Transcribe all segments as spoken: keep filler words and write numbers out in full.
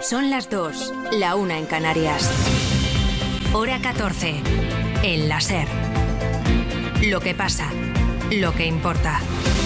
Son las dos, la una en Canarias. Hora catorce, en la SER. Lo que pasa, lo que importa.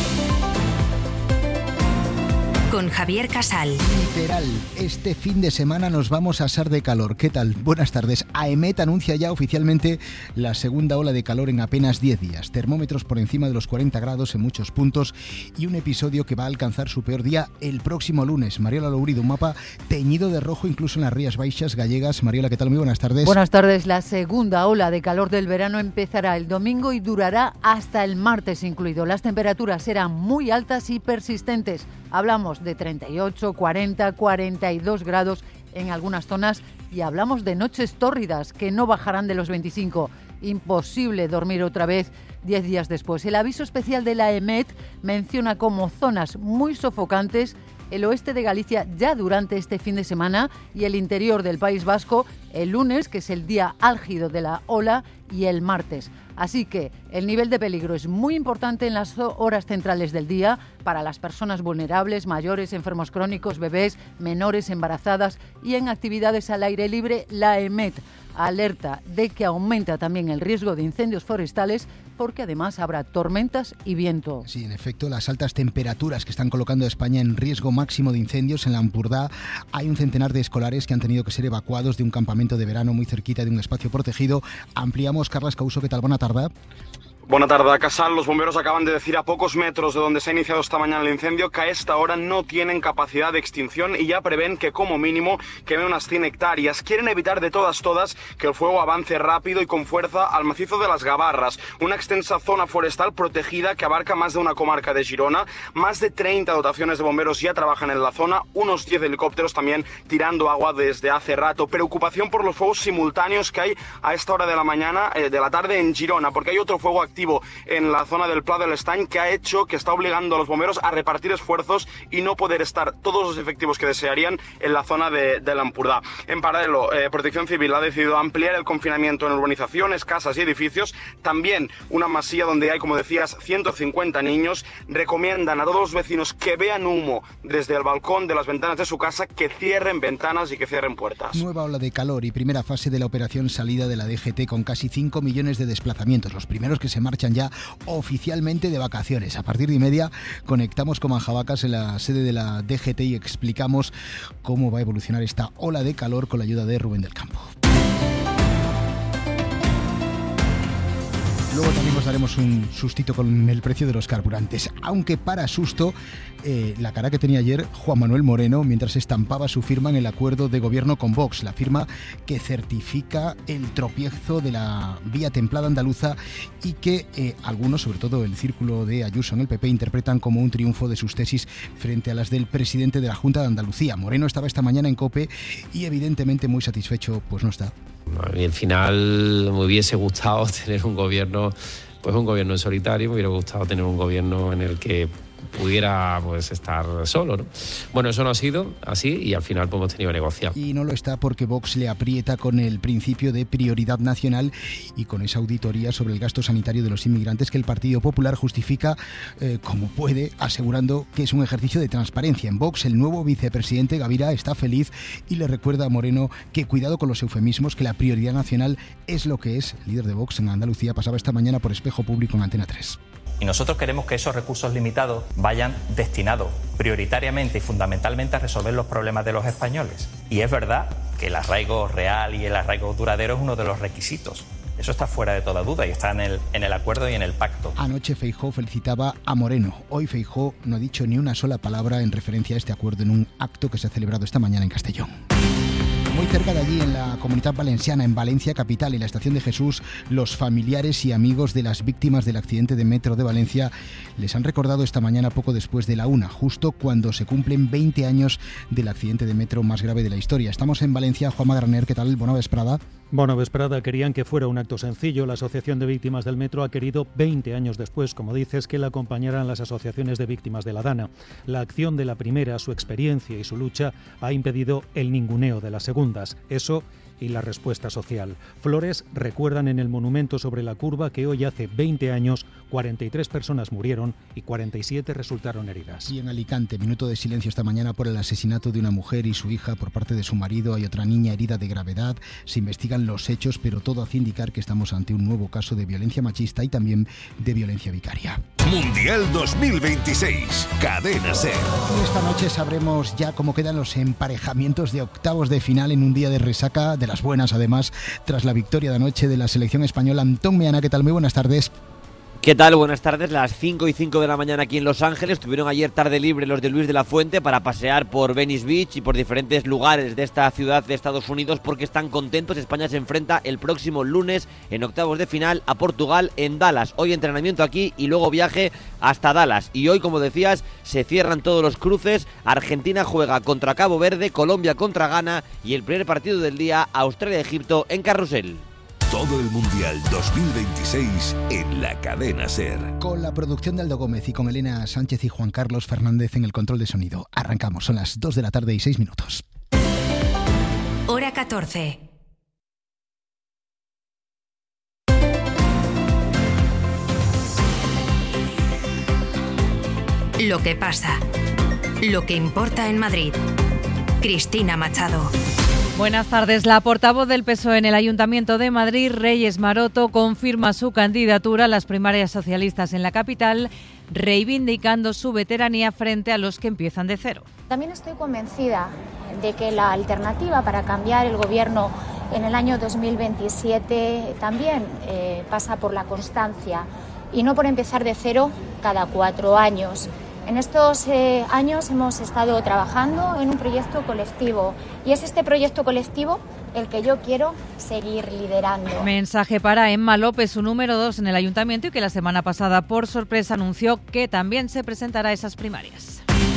Con Javier Casal. Literal, este fin de semana nos vamos a asar de calor. ¿Qué tal? Buenas tardes. AEMET anuncia ya oficialmente la segunda ola de calor en apenas diez días. Termómetros por encima de los cuarenta grados en muchos puntos y un episodio que va a alcanzar su peor día el próximo lunes. Mariola Lourido, un mapa teñido de rojo incluso en las Rías Baixas gallegas. Mariola, ¿qué tal? Muy buenas tardes. Buenas tardes. La segunda ola de calor del verano empezará el domingo y durará hasta el martes incluido. Las temperaturas serán muy altas y persistentes. Hablamos de treinta y ocho, cuarenta, cuarenta y dos grados en algunas zonas y hablamos de noches tórridas que no bajarán de los veinticinco. Imposible dormir otra vez diez días después. El aviso especial de la AEMET menciona como zonas muy sofocantes el oeste de Galicia ya durante este fin de semana y el interior del País Vasco el lunes, que es el día álgido de la ola, y el martes. Así que el nivel de peligro es muy importante en las horas centrales del día para las personas vulnerables, mayores, enfermos crónicos, bebés, menores, embarazadas y en actividades al aire libre. La AEMET alerta de que aumenta también el riesgo de incendios forestales porque además habrá tormentas y viento. Sí, en efecto, las altas temperaturas que están colocando a España en riesgo máximo de incendios. En la Ampurdá hay un centenar de escolares que han tenido que ser evacuados de un campamento de verano muy cerquita de un espacio protegido. Ampliamos. Carles Couso, ¿qué tal? Buena tarde. Buena tarde, Casal. Los bomberos acaban de decir a pocos metros de donde se ha iniciado esta mañana el incendio que a esta hora no tienen capacidad de extinción y ya prevén que como mínimo queme unas cien hectáreas. Quieren evitar de todas todas que el fuego avance rápido y con fuerza al macizo de las Gavarras, una extensa zona forestal protegida que abarca más de una comarca de Girona. Más de treinta dotaciones de bomberos ya trabajan en la zona, unos diez helicópteros también tirando agua desde hace rato. Preocupación por los fuegos simultáneos que hay a esta hora de la mañana, eh, de la tarde en Girona, porque hay otro fuego activo en la zona del Pla del Estany que ha hecho, que está obligando a los bomberos a repartir esfuerzos y no poder estar todos los efectivos que desearían en la zona de, de la Ampurdá. En paralelo, eh, Protección Civil ha decidido ampliar el confinamiento en urbanizaciones, casas y edificios. También una masía donde hay, como decías, ciento cincuenta niños. Recomiendan a todos los vecinos que vean humo desde el balcón de las ventanas de su casa que cierren ventanas y que cierren puertas. Nueva ola de calor y primera fase de la operación salida de la D G T con casi cinco millones de desplazamientos. Los primeros que se marchan ya oficialmente de vacaciones. A partir de y media conectamos con Manjabacas en la sede de la D G T y explicamos cómo va a evolucionar esta ola de calor con la ayuda de Rubén del Campo. Luego también nos daremos un sustito con el precio de los carburantes, aunque para susto eh, la cara que tenía ayer Juan Manuel Moreno mientras estampaba su firma en el acuerdo de gobierno con Vox, la firma que certifica el tropiezo de la vía templada andaluza y que eh, algunos, sobre todo el círculo de Ayuso en el P P, interpretan como un triunfo de sus tesis frente a las del presidente de la Junta de Andalucía. Moreno estaba esta mañana en COPE y evidentemente muy satisfecho pues no está. A mí al final me hubiese gustado tener un gobierno, pues un gobierno en solitario, me hubiera gustado tener un gobierno en el que pudiera pues estar solo, ¿no? Bueno, eso no ha sido así y al final pues, hemos tenido que negociar. Y no lo está porque Vox le aprieta con el principio de prioridad nacional y con esa auditoría sobre el gasto sanitario de los inmigrantes que el Partido Popular justifica eh, como puede, asegurando que es un ejercicio de transparencia. En Vox, el nuevo vicepresidente Gavira está feliz y le recuerda a Moreno que cuidado con los eufemismos, que la prioridad nacional es lo que es. El líder de Vox en Andalucía pasaba esta mañana por Espejo Público en Antena tres. Y nosotros queremos que esos recursos limitados vayan destinados prioritariamente y fundamentalmente a resolver los problemas de los españoles. Y es verdad que el arraigo real y el arraigo duradero es uno de los requisitos. Eso está fuera de toda duda y está en el, en el acuerdo y en el pacto. Anoche Feijóo felicitaba a Moreno. Hoy Feijóo no ha dicho ni una sola palabra en referencia a este acuerdo en un acto que se ha celebrado esta mañana en Castellón. Muy cerca de allí, en la Comunitat Valenciana, en Valencia capital, en la Estación de Jesús, los familiares y amigos de las víctimas del accidente de metro de Valencia les han recordado esta mañana poco después de la una, justo cuando se cumplen veinte años del accidente de metro más grave de la historia. Estamos en Valencia. Juanma Graner, ¿qué tal? Bona vesprada. Bona vesprada. Querían que fuera un acto sencillo. La Asociación de Víctimas del Metro ha querido veinte años después, como dices, que la acompañaran las asociaciones de víctimas de la Dana. La acción de la primera, su experiencia y su lucha ha impedido el ninguneo de las segundas. Eso y la respuesta social. Flores recuerdan en el monumento sobre la curva que hoy hace veinte años cuarenta y tres personas murieron y cuarenta y siete resultaron heridas. Y en Alicante, minuto de silencio esta mañana por el asesinato de una mujer y su hija por parte de su marido. Hay otra niña herida de gravedad. Se investigan los hechos, pero todo hace indicar que estamos ante un nuevo caso de violencia machista y también de violencia vicaria. Mundial dos mil veintiséis, Cadena SER. Y esta noche sabremos ya cómo quedan los emparejamientos de octavos de final en un día de resaca, de las buenas además, tras la victoria de anoche de la selección española. Antón Meana, ¿qué tal? Muy buenas tardes. ¿Qué tal? Buenas tardes. Las cinco y cinco de la mañana aquí en Los Ángeles. Tuvieron ayer tarde libre los de Luis de la Fuente para pasear por Venice Beach y por diferentes lugares de esta ciudad de Estados Unidos porque están contentos. España se enfrenta el próximo lunes en octavos de final a Portugal en Dallas. Hoy entrenamiento aquí y luego viaje hasta Dallas. Y hoy, como decías, se cierran todos los cruces. Argentina juega contra Cabo Verde, Colombia contra Ghana y el primer partido del día, Australia-Egipto en Carrusel. Todo el Mundial dos mil veintiséis en la Cadena SER. Con la producción de Aldo Gómez y con Elena Sánchez y Juan Carlos Fernández en el control de sonido. Arrancamos, son las dos de la tarde y seis minutos. Hora catorce. Lo que pasa. Lo que importa en Madrid. Cristina Machado. Buenas tardes. La portavoz del P S O E en el Ayuntamiento de Madrid, Reyes Maroto, confirma su candidatura a las primarias socialistas en la capital, reivindicando su veteranía frente a los que empiezan de cero. También estoy convencida de que la alternativa para cambiar el gobierno en el año dos mil veintisiete también eh, pasa por la constancia y no por empezar de cero cada cuatro años. En estos eh, años hemos estado trabajando en un proyecto colectivo y es este proyecto colectivo el que yo quiero seguir liderando. Mensaje para Emma López, su número dos en el Ayuntamiento y que la semana pasada por sorpresa anunció que también se presentará a esas primarias.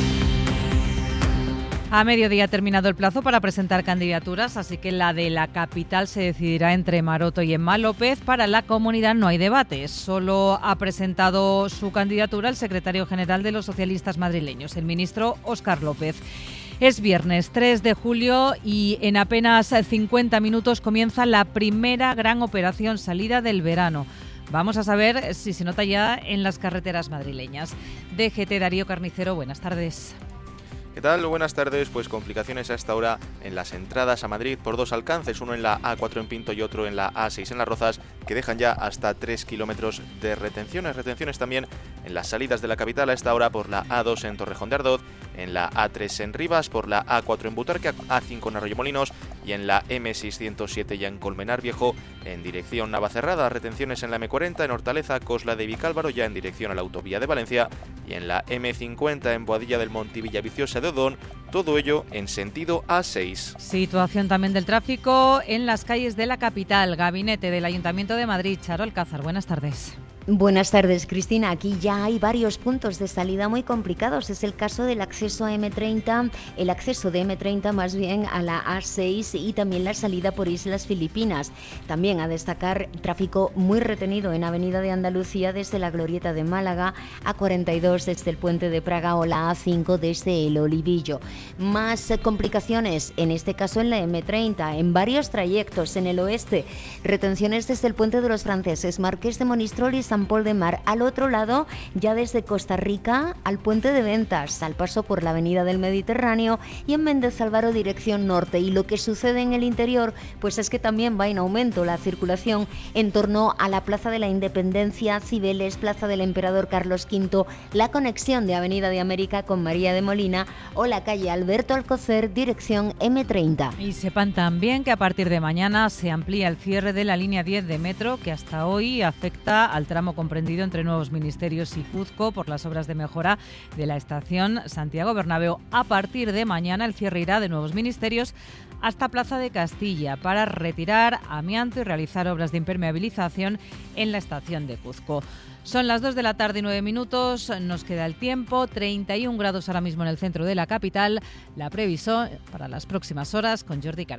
A mediodía ha terminado el plazo para presentar candidaturas, así que la de la capital se decidirá entre Maroto y Emma López. Para la comunidad no hay debate, solo ha presentado su candidatura el secretario general de los socialistas madrileños, el ministro Óscar López. Es viernes tres de julio y en apenas cincuenta minutos comienza la primera gran operación salida del verano. Vamos a saber si se nota ya en las carreteras madrileñas. D G T Darío Carnicero, buenas tardes. ¿Qué tal? Buenas tardes. Pues complicaciones a esta hora en las entradas a Madrid por dos alcances, uno en la A cuatro en Pinto y otro en la A seis en Las Rozas, que dejan ya hasta tres kilómetros de retenciones. Retenciones también en las salidas de la capital a esta hora por la A dos en Torrejón de Ardoz, en la A tres en Rivas, por la A cuatro en Butarque, A cinco en Arroyomolinos y en la M seiscientos siete ya en Colmenar Viejo en dirección Navacerrada. Retenciones en la M cuarenta en Hortaleza, Cosla de Vicálvaro ya en dirección a la autovía de Valencia y en la M cincuenta en Boadilla del Monte y Villaviciosa de Odón, todo ello en sentido A seis. Situación también del tráfico en las calles de la capital. Gabinete del Ayuntamiento de Madrid, Charo Alcázar, buenas tardes. Buenas tardes, Cristina. Aquí ya hay varios puntos de salida muy complicados. Es el caso del acceso a M treinta, el acceso de M treinta más bien a la A seis y también la salida por Islas Filipinas. También a destacar tráfico muy retenido en Avenida de Andalucía desde la Glorieta de Málaga, A cuarenta y dos desde el Puente de Praga o la A cinco desde el Olivillo. Más complicaciones, en este caso en la M treinta, en varios trayectos en el oeste. Retenciones desde el Puente de los Franceses, Marqués de Monistrol y San Pol de Mar. Al otro lado, ya desde Costa Rica al Puente de Ventas, al paso por la Avenida del Mediterráneo y en Méndez Álvaro dirección norte. Y lo que sucede en el interior, pues es que también va en aumento la circulación en torno a la Plaza de la Independencia, Cibeles, Plaza del Emperador Carlos quinto, la conexión de Avenida de América con María de Molina o la calle Alberto Alcocer, dirección M treinta. Y sepan también que a partir de mañana se amplía el cierre de la línea diez de metro, que hasta hoy afecta al tramo comprendido entre Nuevos Ministerios y Cuzco por las obras de mejora de la estación Santiago Bernabéu. A partir de mañana el cierre irá de Nuevos Ministerios hasta Plaza de Castilla para retirar amianto y realizar obras de impermeabilización en la estación de Cuzco. Son las dos de la tarde y nueve minutos, nos queda el tiempo, treinta y un grados ahora mismo en el centro de la capital. La previsión para las próximas horas con Jordi Carbo.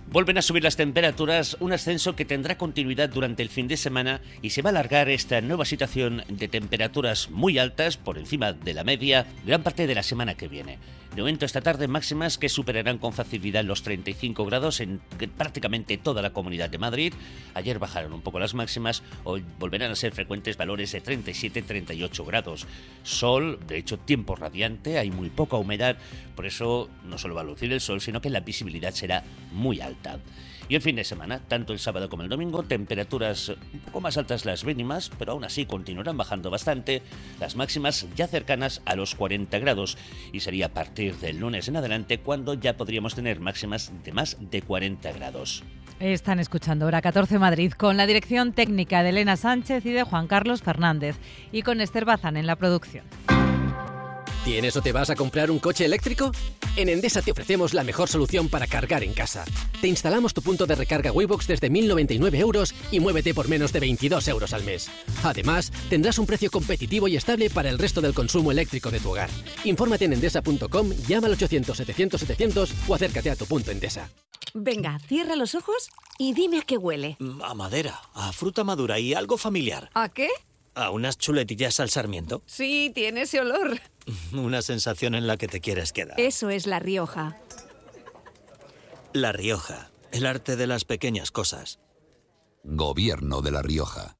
Vuelven a subir las temperaturas, un ascenso que tendrá continuidad durante el fin de semana y se va a alargar esta nueva situación de temperaturas muy altas, por encima de la media, gran parte de la semana que viene. De momento esta tarde máximas que superarán con facilidad los treinta y cinco grados en prácticamente toda la Comunidad de Madrid. Ayer bajaron un poco las máximas, hoy volverán a ser frecuentes valores de treinta y siete a treinta y ocho grados. Sol, de hecho tiempo radiante, hay muy poca humedad, por eso no solo va a lucir el sol, sino que la visibilidad será muy alta. Y el fin de semana, tanto el sábado como el domingo, temperaturas un poco más altas las mínimas, pero aún así continuarán bajando bastante, las máximas ya cercanas a los cuarenta grados, y sería a partir del lunes en adelante cuando ya podríamos tener máximas de más de cuarenta grados. Están escuchando Hora catorce Madrid con la dirección técnica de Elena Sánchez y de Juan Carlos Fernández, y con Esther Bazán en la producción. ¿Tienes o te vas a comprar un coche eléctrico? En Endesa te ofrecemos la mejor solución para cargar en casa. Te instalamos tu punto de recarga Waybox desde mil noventa y nueve euros y muévete por menos de veintidós euros al mes. Además, tendrás un precio competitivo y estable para el resto del consumo eléctrico de tu hogar. Infórmate en endesa punto com, llama al ochocientos setecientos setecientos o acércate a tu punto Endesa. Venga, cierra los ojos y dime a qué huele. A madera, a fruta madura y algo familiar. ¿A qué? ¿A unas chuletillas al sarmiento? Sí, tiene ese olor. Una sensación en la que te quieres quedar. Eso es La Rioja. La Rioja, el arte de las pequeñas cosas. Gobierno de La Rioja.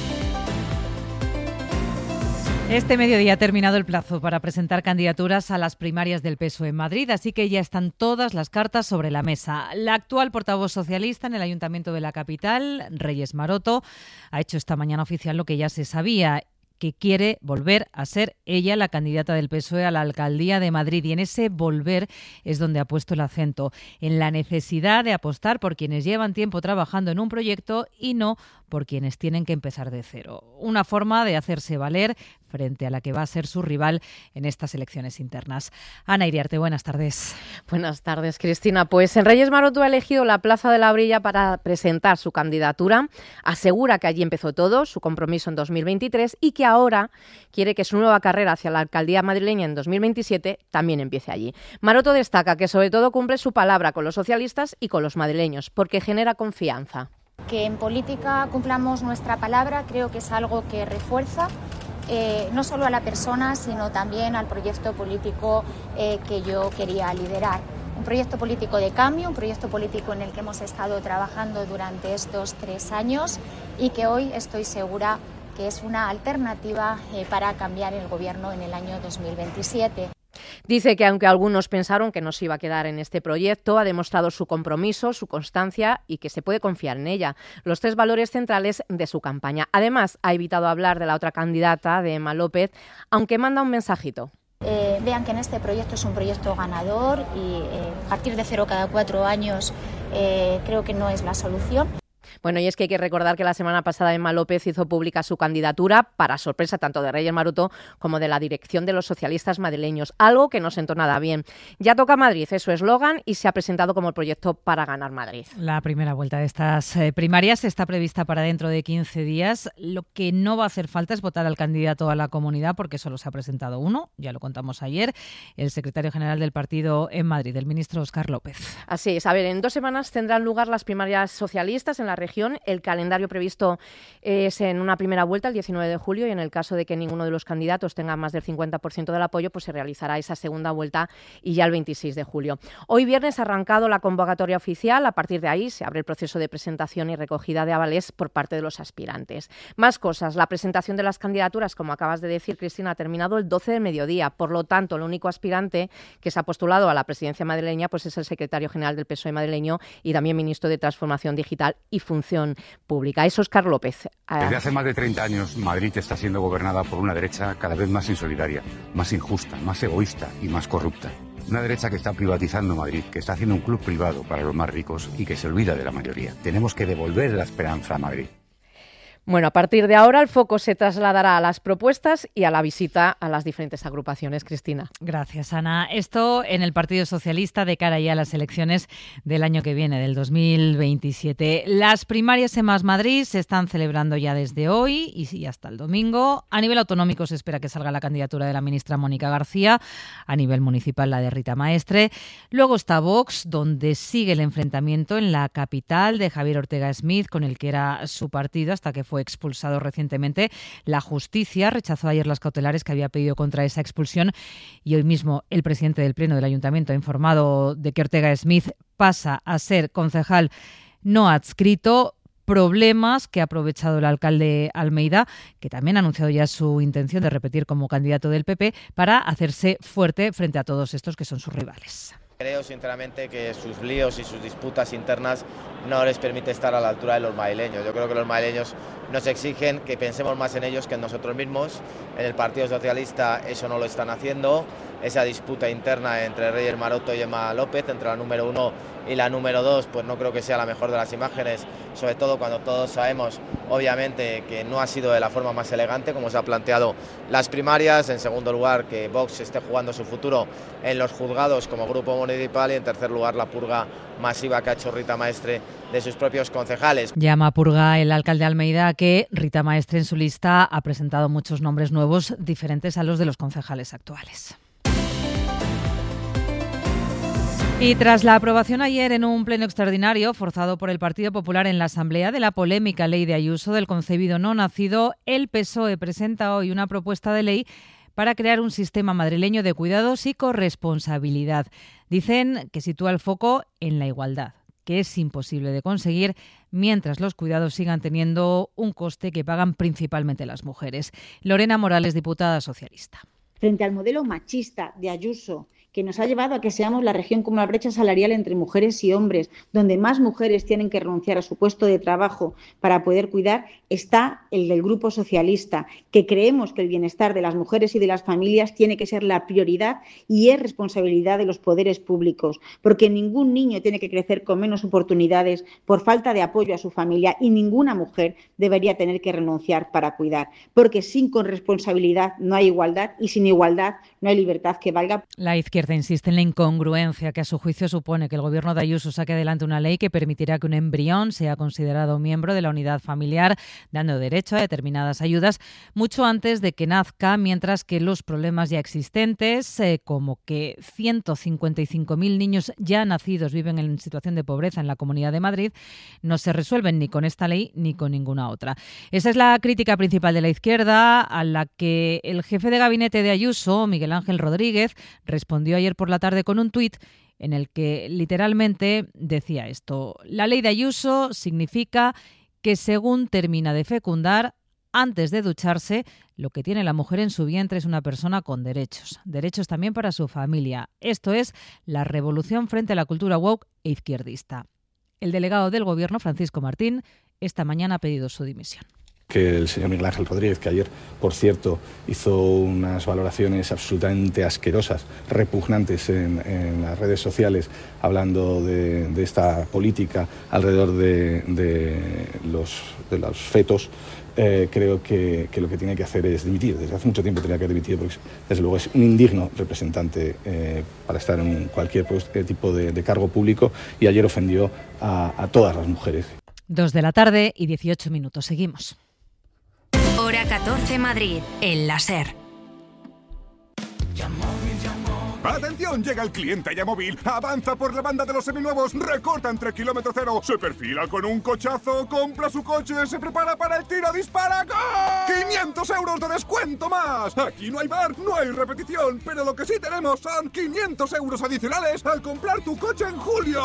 Este mediodía ha terminado el plazo para presentar candidaturas a las primarias del P S O E en Madrid, así que ya están todas las cartas sobre la mesa. La actual portavoz socialista en el Ayuntamiento de la capital, Reyes Maroto, ha hecho esta mañana oficial lo que ya se sabía, que quiere volver a ser ella la candidata del P S O E a la alcaldía de Madrid. Y en ese volver es donde ha puesto el acento, en la necesidad de apostar por quienes llevan tiempo trabajando en un proyecto y no por quienes tienen que empezar de cero. Una forma de hacerse valer frente a la que va a ser su rival en estas elecciones internas. Ana Iriarte, buenas tardes. Buenas tardes, Cristina. Pues en Reyes Maroto ha elegido la Plaza de la Brilla para presentar su candidatura. Asegura que allí empezó todo, su compromiso en dos mil veintitrés, y que ahora quiere que su nueva carrera hacia la alcaldía madrileña en dos mil veintisiete también empiece allí. Maroto destaca que sobre todo cumple su palabra con los socialistas y con los madrileños, porque genera confianza. Que en política cumplamos nuestra palabra creo que es algo que refuerza eh, no solo a la persona, sino también al proyecto político eh, que yo quería liderar. Un proyecto político de cambio, un proyecto político en el que hemos estado trabajando durante estos tres años y que hoy estoy segura que es una alternativa eh, para cambiar el gobierno en el año dos mil veintisiete. Dice que aunque algunos pensaron que no se iba a quedar en este proyecto, ha demostrado su compromiso, su constancia y que se puede confiar en ella, los tres valores centrales de su campaña. Además, ha evitado hablar de la otra candidata, de Emma López, aunque manda un mensajito. Eh, vean que en este proyecto es un proyecto ganador y eh, partir de cero cada cuatro años eh, creo que no es la solución. Bueno, y es que hay que recordar que la semana pasada Emma López hizo pública su candidatura, para sorpresa tanto de Reyes Maroto como de la dirección de los socialistas madrileños, algo que no sentó nada bien. Ya toca Madrid, es su eslogan, y se ha presentado como el proyecto para ganar Madrid. La primera vuelta de estas eh, primarias está prevista para dentro de quince días. Lo que no va a hacer falta es votar al candidato a la comunidad, porque solo se ha presentado uno, ya lo contamos ayer, el secretario general del partido en Madrid, el ministro Óscar López. Así es, a ver, en dos semanas tendrán lugar las primarias socialistas en la región. El calendario previsto es en una primera vuelta el diecinueve de julio y en el caso de que ninguno de los candidatos tenga más del cincuenta por ciento del apoyo, pues se realizará esa segunda vuelta y ya el veintiséis de julio. Hoy viernes ha arrancado la convocatoria oficial. A partir de ahí se abre el proceso de presentación y recogida de avales por parte de los aspirantes. Más cosas. La presentación de las candidaturas, como acabas de decir, Cristina, ha terminado el doce de mediodía. Por lo tanto, el único aspirante que se ha postulado a la presidencia madrileña pues es el secretario general del P S O E madrileño y también ministro de Transformación Digital y Función Pública. Es Óscar López. Desde hace más de treinta años, Madrid está siendo gobernada por una derecha cada vez más insolidaria, más injusta, más egoísta y más corrupta. Una derecha que está privatizando Madrid, que está haciendo un club privado para los más ricos y que se olvida de la mayoría. Tenemos que devolver la esperanza a Madrid. Bueno, a partir de ahora el foco se trasladará a las propuestas y a la visita a las diferentes agrupaciones. Cristina. Gracias, Ana. Esto en el Partido Socialista de cara ya a las elecciones del año que viene, del dos mil veintisiete. Las primarias en Más Madrid se están celebrando ya desde hoy y hasta el domingo. A nivel autonómico se espera que salga la candidatura de la ministra Mónica García, a nivel municipal la de Rita Maestre. Luego está Vox, donde sigue el enfrentamiento en la capital de Javier Ortega Smith, con el que era su partido hasta que fue expulsado recientemente. La justicia rechazó ayer las cautelares que había pedido contra esa expulsión y hoy mismo el presidente del Pleno del Ayuntamiento ha informado de que Ortega Smith pasa a ser concejal no adscrito. Problemas que ha aprovechado el alcalde Almeida, que también ha anunciado ya su intención de repetir como candidato del P P para hacerse fuerte frente a todos estos que son sus rivales. Creo sinceramente que sus líos y sus disputas internas no les permite estar a la altura de los madrileños. Yo creo que los madrileños nos exigen que pensemos más en ellos que en nosotros mismos. En el Partido Socialista eso no lo están haciendo. Esa disputa interna entre Reyes Maroto y Emma López, entre la número uno y la número dos, pues no creo que sea la mejor de las imágenes, sobre todo cuando todos sabemos, obviamente, que no ha sido de la forma más elegante como se ha planteado las primarias. En segundo lugar, que Vox esté jugando su futuro en los juzgados como grupo municipal y en tercer lugar, la purga masiva que ha hecho Rita Maestre de sus propios concejales. Llama a purga el alcalde Almeida que Rita Maestre en su lista ha presentado muchos nombres nuevos diferentes a los de los concejales actuales. Y tras la aprobación ayer en un pleno extraordinario forzado por el Partido Popular en la Asamblea de la polémica ley de Ayuso del concebido no nacido, el P S O E presenta hoy una propuesta de ley para crear un sistema madrileño de cuidados y corresponsabilidad. Dicen que sitúa el foco en la igualdad, que es imposible de conseguir mientras los cuidados sigan teniendo un coste que pagan principalmente las mujeres. Lorena Morales, diputada socialista. Frente al modelo machista de Ayuso, que nos ha llevado a que seamos la región con más brecha salarial entre mujeres y hombres, donde más mujeres tienen que renunciar a su puesto de trabajo para poder cuidar, está el del Grupo Socialista, que creemos que el bienestar de las mujeres y de las familias tiene que ser la prioridad y es responsabilidad de los poderes públicos, porque ningún niño tiene que crecer con menos oportunidades por falta de apoyo a su familia y ninguna mujer debería tener que renunciar para cuidar, porque sin corresponsabilidad no hay igualdad y sin igualdad no hay libertad que valga. La izquierda insiste en la incongruencia que a su juicio supone que el gobierno de Ayuso saque adelante una ley que permitirá que un embrión sea considerado miembro de la unidad familiar, dando derecho a determinadas ayudas mucho antes de que nazca, mientras que los problemas ya existentes, eh, como que ciento cincuenta y cinco mil niños ya nacidos viven en situación de pobreza en la Comunidad de Madrid, no se resuelven ni con esta ley ni con ninguna otra. Esa es la crítica principal de la izquierda, a la que el jefe de gabinete de Ayuso, Miguel Ángel Rodríguez, respondió ayer por la tarde con un tuit en el que literalmente decía esto: la ley de Ayuso significa que según termina de fecundar, antes de ducharse, lo que tiene la mujer en su vientre es una persona con derechos, derechos también para su familia. Esto es la revolución frente a la cultura woke e izquierdista. El delegado del Gobierno, Francisco Martín, esta mañana ha pedido su dimisión. Que el señor Miguel Ángel Rodríguez, que ayer, por cierto, hizo unas valoraciones absolutamente asquerosas, repugnantes en, en las redes sociales, hablando de, de esta política alrededor de, de, los, de los fetos, eh, creo que, que lo que tiene que hacer es dimitir. Desde hace mucho tiempo tenía que dimitir, porque desde luego es un indigno representante eh, para estar en cualquier pues, tipo de, de cargo público, y ayer ofendió a, a todas las mujeres. Dos de la tarde y dieciocho minutos. Seguimos. Hora catorce Madrid, el láser. ¡Atención! Llega el cliente Yamóvil. Avanza por la banda de los seminuevos. Recorta entre kilómetro cero. Se perfila con un cochazo. Compra su coche. Se prepara para el tiro. ¡Dispara! ¡Gol! ¡quinientos euros de descuento más! Aquí no hay bar, no hay repetición. Pero lo que sí tenemos son quinientos euros adicionales al comprar tu coche en julio.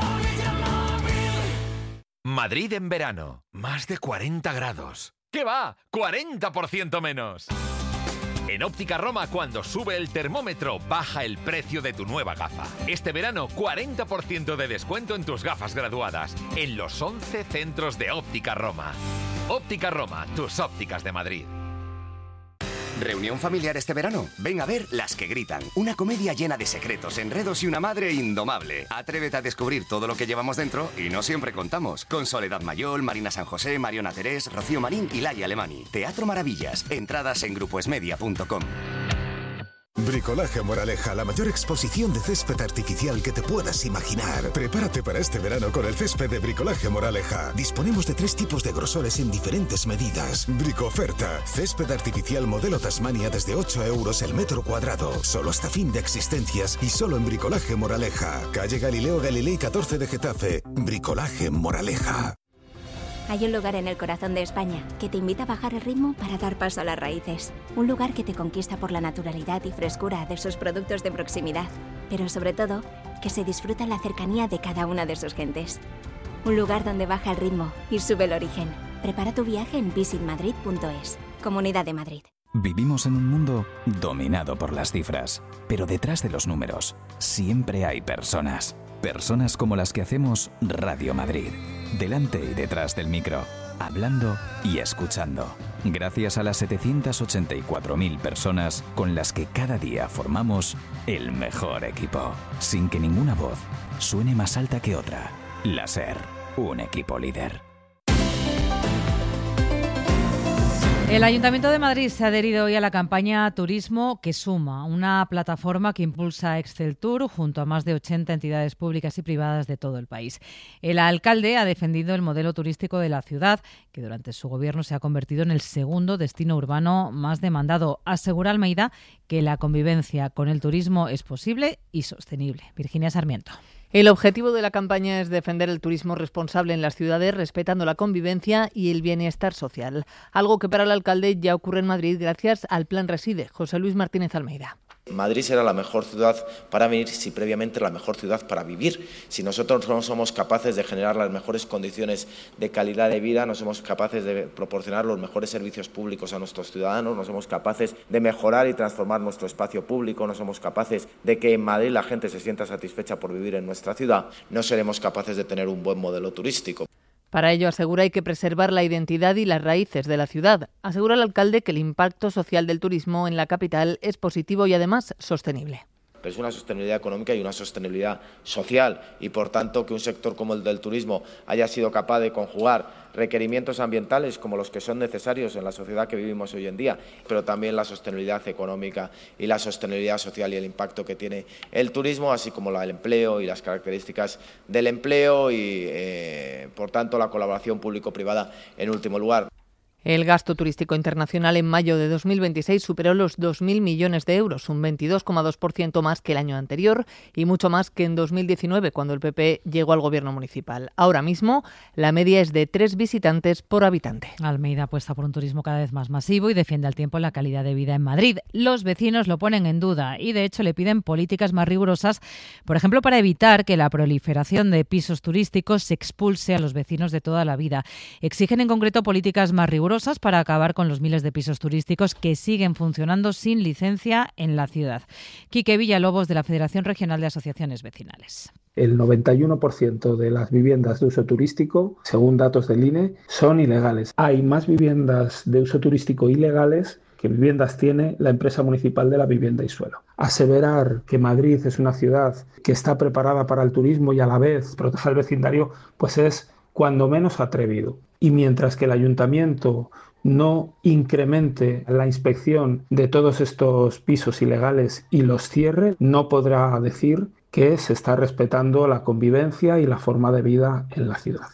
Madrid en verano. Más de cuarenta grados. ¿Qué va? ¡cuarenta por ciento menos! En Óptica Roma, cuando sube el termómetro, baja el precio de tu nueva gafa. Este verano, cuarenta por ciento de descuento en tus gafas graduadas, en los once centros de Óptica Roma. Óptica Roma, tus ópticas de Madrid. ¿Reunión familiar este verano? Ven a ver Las que gritan. Una comedia llena de secretos, enredos y una madre indomable. Atrévete a descubrir todo lo que llevamos dentro y no siempre contamos. Con Soledad Mayol, Marina San José, Mariona Terés, Rocío Marín y Laia Alemani. Teatro Maravillas. Entradas en grupoesmedia punto com. Bricolaje Moraleja, la mayor exposición de césped artificial que te puedas imaginar. Prepárate para este verano con el césped de Bricolaje Moraleja. Disponemos de tres tipos de grosores en diferentes medidas. Bricoferta, césped artificial modelo Tasmania desde ocho euros el metro cuadrado. Solo hasta fin de existencias y solo en Bricolaje Moraleja. Calle Galileo Galilei catorce de Getafe. Bricolaje Moraleja. Hay un lugar en el corazón de España que te invita a bajar el ritmo para dar paso a las raíces. Un lugar que te conquista por la naturalidad y frescura de sus productos de proximidad, pero sobre todo, que se disfruta la cercanía de cada una de sus gentes. Un lugar donde baja el ritmo y sube el origen. Prepara tu viaje en visit madrid punto es. Comunidad de Madrid. Vivimos en un mundo dominado por las cifras, pero detrás de los números siempre hay personas. Personas como las que hacemos Radio Madrid. Delante y detrás del micro, hablando y escuchando. Gracias a las setecientas ochenta y cuatro mil personas con las que cada día formamos el mejor equipo. Sin que ninguna voz suene más alta que otra. La SER, un equipo líder. El Ayuntamiento de Madrid se ha adherido hoy a la campaña Turismo que Suma, una plataforma que impulsa Exceltur junto a más de ochenta entidades públicas y privadas de todo el país. El alcalde ha defendido el modelo turístico de la ciudad, que durante su gobierno se ha convertido en el segundo destino urbano más demandado. Asegura Almeida que la convivencia con el turismo es posible y sostenible. Virginia Sarmiento. El objetivo de la campaña es defender el turismo responsable en las ciudades, respetando la convivencia y el bienestar social. Algo que para el alcalde ya ocurre en Madrid gracias al Plan Reside. José Luis Martínez Almeida. Madrid será la mejor ciudad para venir si previamente la mejor ciudad para vivir. Si nosotros no somos capaces de generar las mejores condiciones de calidad de vida, no somos capaces de proporcionar los mejores servicios públicos a nuestros ciudadanos, no somos capaces de mejorar y transformar nuestro espacio público, no somos capaces de que en Madrid la gente se sienta satisfecha por vivir en nuestra ciudad, no seremos capaces de tener un buen modelo turístico. Para ello, asegura, hay que preservar la identidad y las raíces de la ciudad. Asegura el alcalde que el impacto social del turismo en la capital es positivo y además sostenible. Pero es una sostenibilidad económica y una sostenibilidad social y, por tanto, que un sector como el del turismo haya sido capaz de conjugar requerimientos ambientales como los que son necesarios en la sociedad que vivimos hoy en día, pero también la sostenibilidad económica y la sostenibilidad social y el impacto que tiene el turismo, así como la del empleo y las características del empleo y, eh, por tanto, la colaboración público-privada en último lugar. El gasto turístico internacional en mayo de dos mil veintiséis superó los dos mil millones de euros, un veintidós coma dos por ciento más que el año anterior y mucho más que en dos mil diecinueve, cuando el P P llegó al gobierno municipal. Ahora mismo, la media es de tres visitantes por habitante. Almeida apuesta por un turismo cada vez más masivo y defiende al tiempo la calidad de vida en Madrid. Los vecinos lo ponen en duda y, de hecho, le piden políticas más rigurosas, por ejemplo, para evitar que la proliferación de pisos turísticos se expulse a los vecinos de toda la vida. Exigen, en concreto, políticas más rigurosas para acabar con los miles de pisos turísticos que siguen funcionando sin licencia en la ciudad. Quique Villalobos, de la Federación Regional de Asociaciones Vecinales. El noventa y uno por ciento de las viviendas de uso turístico, según datos del I N E, son ilegales. Hay más viviendas de uso turístico ilegales que viviendas tiene la empresa municipal de la vivienda y suelo. Aseverar que Madrid es una ciudad que está preparada para el turismo y a la vez protege al vecindario, pues es cuando menos atrevido. Y mientras que el ayuntamiento no incremente la inspección de todos estos pisos ilegales y los cierre, no podrá decir que se está respetando la convivencia y la forma de vida en la ciudad.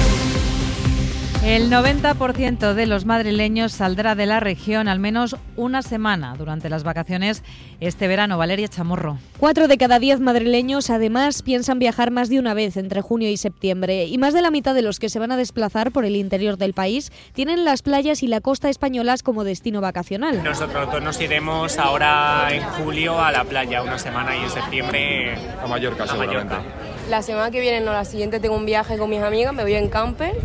El noventa por ciento de los madrileños saldrá de la región al menos una semana durante las vacaciones este verano. Valeria Chamorro. Cuatro de cada diez madrileños, además, piensan viajar más de una vez entre junio y septiembre. Y más de la mitad de los que se van a desplazar por el interior del país tienen las playas y la costa españolas como destino vacacional. Nosotros nos iremos ahora en julio a la playa una semana y en septiembre a Mallorca. A Mallorca. La semana que viene, no, la siguiente tengo un viaje con mis amigas, me voy en camper.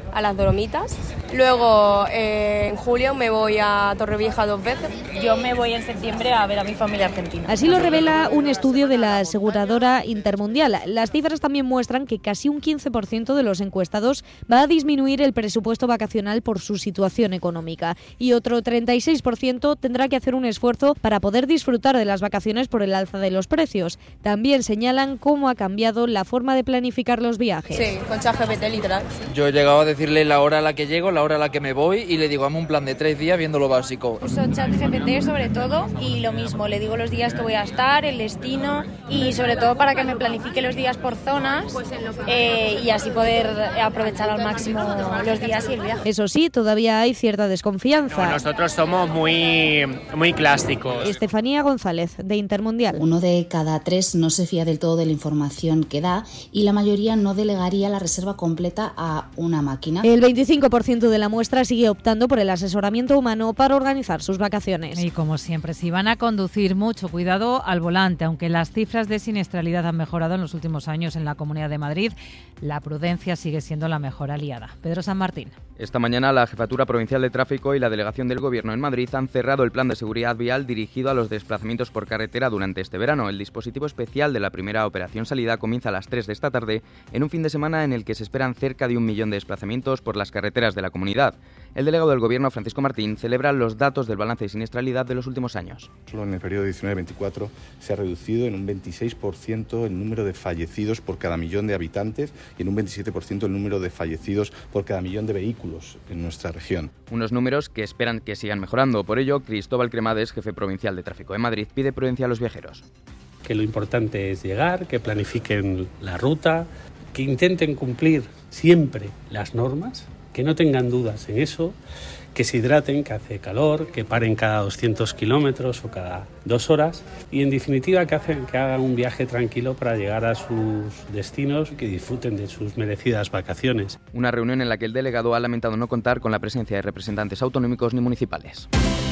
a las Dolomitas. Luego eh, en julio me voy a Torrevieja dos veces. Yo me voy en septiembre a ver a mi familia argentina. Así lo revela un estudio de la aseguradora Intermundial. Las cifras también muestran que casi un quince por ciento de los encuestados va a disminuir el presupuesto vacacional por su situación económica y otro treinta y seis por ciento tendrá que hacer un esfuerzo para poder disfrutar de las vacaciones por el alza de los precios. También señalan cómo ha cambiado la forma de planificar los viajes. Sí, con ChatGPT literal. Yo he llegado a decirle la hora a la que llego, la hora a la que me voy y le digo, hazme un plan de tres días viendo lo básico. Uso ChatGPT sobre todo y lo mismo, le digo los días que voy a estar, el destino y sobre todo para que me planifique los días por zonas eh, y así poder aprovechar al máximo los días y el viaje. Eso sí, todavía hay cierta desconfianza. No, nosotros somos muy, muy clásicos. Estefanía González, de Intermundial. Uno de cada tres no se fía del todo de la información que da y la mayoría no delegaría la reserva completa a una máquina. El veinticinco por ciento de la muestra sigue optando por el asesoramiento humano para organizar sus vacaciones. Y como siempre, si van a conducir, mucho cuidado al volante. Aunque las cifras de siniestralidad han mejorado en los últimos años en la Comunidad de Madrid, la prudencia sigue siendo la mejor aliada. Pedro San Martín. Esta mañana la Jefatura Provincial de Tráfico y la Delegación del Gobierno en Madrid han cerrado el plan de seguridad vial dirigido a los desplazamientos por carretera durante este verano. El dispositivo especial de la primera operación salida comienza a las tres de esta tarde en un fin de semana en el que se esperan cerca de un millón de desplazamientos por las carreteras de la comunidad. El delegado del Gobierno, Francisco Martín, celebra los datos del balance de siniestralidad de los últimos años. Solo en el periodo diecinueve veinticuatro se ha reducido en un veintiséis por ciento el número de fallecidos por cada millón de habitantes y en un veintisiete por ciento el número de fallecidos por cada millón de vehículos en nuestra región. Unos números que esperan que sigan mejorando. Por ello, Cristóbal Cremades, jefe provincial de Tráfico de Madrid, pide prudencia a los viajeros. Que lo importante es llegar, que planifiquen la ruta, que intenten cumplir siempre las normas, que no tengan dudas en eso, que se hidraten, que hace calor, que paren cada doscientos kilómetros o cada dos horas y en definitiva que, hacen, que hagan un viaje tranquilo para llegar a sus destinos y que disfruten de sus merecidas vacaciones. Una reunión en la que el delegado ha lamentado no contar con la presencia de representantes autonómicos ni municipales.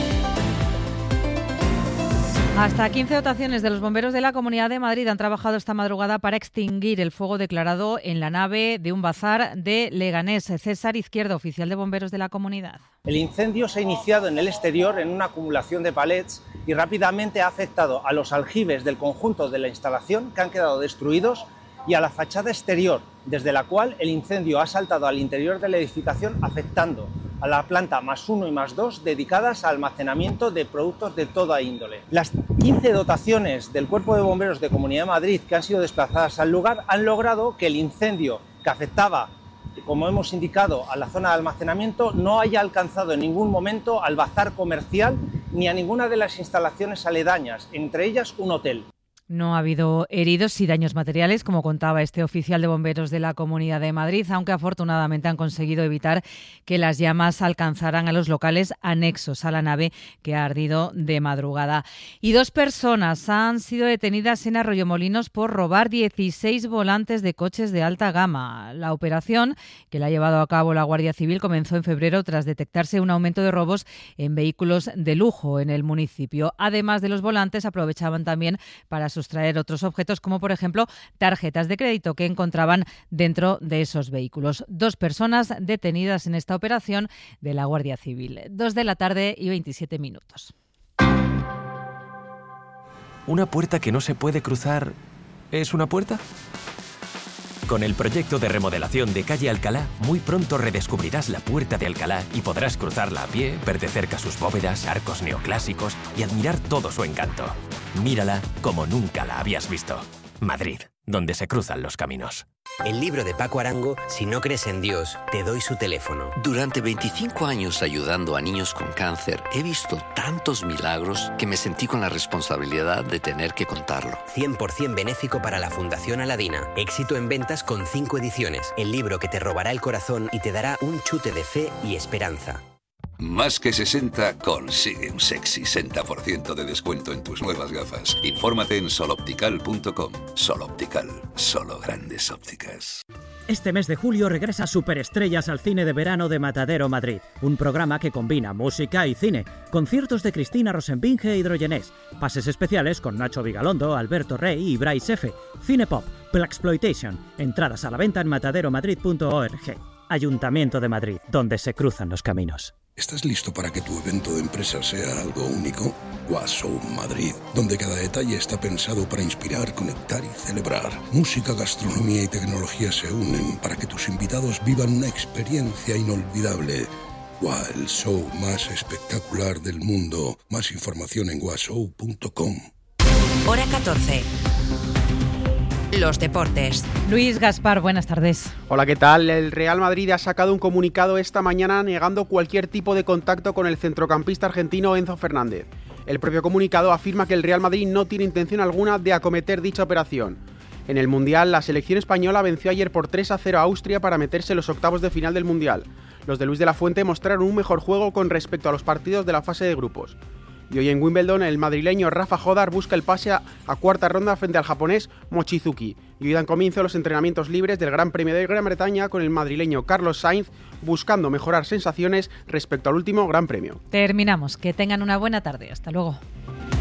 Hasta quince dotaciones de los bomberos de la Comunidad de Madrid han trabajado esta madrugada para extinguir el fuego declarado en la nave de un bazar de Leganés. César Izquierdo, oficial de bomberos de la comunidad. El incendio se ha iniciado en el exterior en una acumulación de palets y rápidamente ha afectado a los aljibes del conjunto de la instalación, que han quedado destruidos, y a la fachada exterior, desde la cual el incendio ha saltado al interior de la edificación, afectando a la planta más uno y más dos dedicadas a almacenamiento de productos de toda índole. Las quince dotaciones del Cuerpo de Bomberos de Comunidad de Madrid que han sido desplazadas al lugar han logrado que el incendio que afectaba, como hemos indicado, a la zona de almacenamiento no haya alcanzado en ningún momento al bazar comercial ni a ninguna de las instalaciones aledañas, entre ellas un hotel. No ha habido heridos y daños materiales, como contaba este oficial de bomberos de la Comunidad de Madrid, aunque afortunadamente han conseguido evitar que las llamas alcanzaran a los locales anexos a la nave que ha ardido de madrugada. Y dos personas han sido detenidas en Arroyomolinos por robar dieciséis volantes de coches de alta gama. La operación, que la ha llevado a cabo la Guardia Civil, comenzó en febrero tras detectarse un aumento de robos en vehículos de lujo en el municipio. Además de los volantes, aprovechaban también para sustraer otros objetos, como por ejemplo tarjetas de crédito que encontraban dentro de esos vehículos. Dos personas detenidas en esta operación de la Guardia Civil. Dos de la tarde y veintisiete minutos. ¿Una puerta que no se puede cruzar es una puerta? Con el proyecto de remodelación de Calle Alcalá, muy pronto redescubrirás la Puerta de Alcalá y podrás cruzarla a pie, ver de cerca sus bóvedas, arcos neoclásicos y admirar todo su encanto. Mírala como nunca la habías visto. Madrid, donde se cruzan los caminos. El libro de Paco Arango, Si no crees en Dios, te doy su teléfono. Durante veinticinco años ayudando a niños con cáncer, he visto tantos milagros que me sentí con la responsabilidad de tener que contarlo. cien por ciento benéfico para la Fundación Aladina. Éxito en ventas con cinco ediciones. El libro que te robará el corazón y te dará un chute de fe y esperanza. Más que sesenta consigue un sexy sesenta por ciento de descuento en tus nuevas gafas. Infórmate en soloptical punto com. Sol Optical, solo grandes ópticas. Este mes de julio regresa Superestrellas al cine de verano de Matadero Madrid, un programa que combina música y cine, conciertos de Cristina Rosenbinge e Hidrogenés, pases especiales con Nacho Vigalondo, Alberto Rey y Bryce F, Cinepop, Blaxploitation, entradas a la venta en mataderomadrid punto org. Ayuntamiento de Madrid, donde se cruzan los caminos. ¿Estás listo para que tu evento de empresa sea algo único? Washow Madrid, donde cada detalle está pensado para inspirar, conectar y celebrar. Música, gastronomía y tecnología se unen para que tus invitados vivan una experiencia inolvidable. Wow, el show más espectacular del mundo. Más información en washow punto com. Hora catorce. Los deportes. Luis Gaspar, buenas tardes. Hola, ¿qué tal? El Real Madrid ha sacado un comunicado esta mañana negando cualquier tipo de contacto con el centrocampista argentino Enzo Fernández. El propio comunicado afirma que el Real Madrid no tiene intención alguna de acometer dicha operación. En el Mundial, la selección española venció ayer por tres a cero a Austria para meterse en los octavos de final del Mundial. Los de Luis de la Fuente mostraron un mejor juego con respecto a los partidos de la fase de grupos. Y hoy en Wimbledon, el madrileño Rafa Jodar busca el pase a, a cuarta ronda frente al japonés Mochizuki. Y hoy dan comienzo los entrenamientos libres del Gran Premio de Gran Bretaña con el madrileño Carlos Sainz buscando mejorar sensaciones respecto al último Gran Premio. Terminamos. Que tengan una buena tarde. Hasta luego.